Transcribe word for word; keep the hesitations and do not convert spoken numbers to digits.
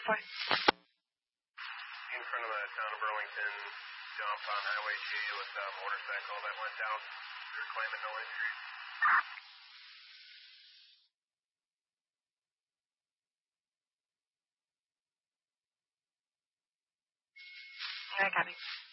for? In front of the town of Burlington, jumped on Highway G with a motorcycle that went down. They're claiming no injuries. Here, I got it.